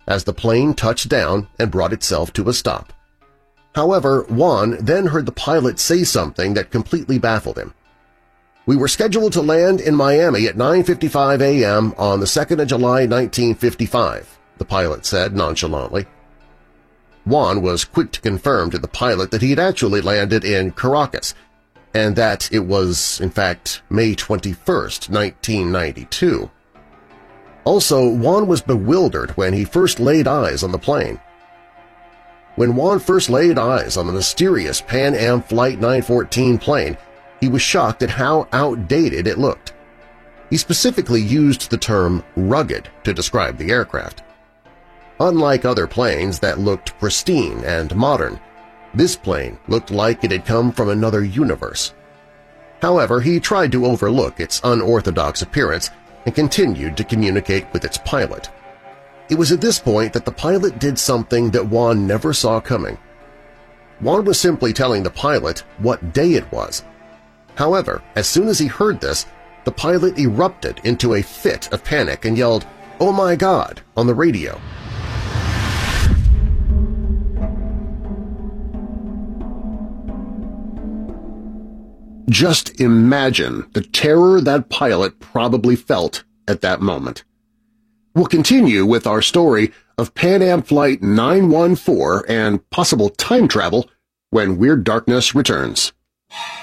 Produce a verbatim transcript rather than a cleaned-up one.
as the plane touched down and brought itself to a stop. However, Juan then heard the pilot say something that completely baffled him. "We were scheduled to land in Miami at nine fifty-five a m on the second of July nineteen fifty-five, the pilot said nonchalantly. Juan was quick to confirm to the pilot that he had actually landed in Caracas, and that it was, in fact, May twenty-first, nineteen ninety-two. Also, Juan was bewildered when he first laid eyes on the plane. When Juan first laid eyes on the mysterious Pan Am Flight nine fourteen plane, he was shocked at how outdated it looked. He specifically used the term rugged to describe the aircraft. Unlike other planes that looked pristine and modern, this plane looked like it had come from another universe. However, he tried to overlook its unorthodox appearance and continued to communicate with its pilot. It was at this point that the pilot did something that Juan never saw coming. Juan was simply telling the pilot what day it was. However, as soon as he heard this, the pilot erupted into a fit of panic and yelled, "Oh my God!" on the radio. Just imagine the terror that pilot probably felt at that moment. We'll continue with our story of Pan Am Flight nine one four and possible time travel when Weird Darkness returns.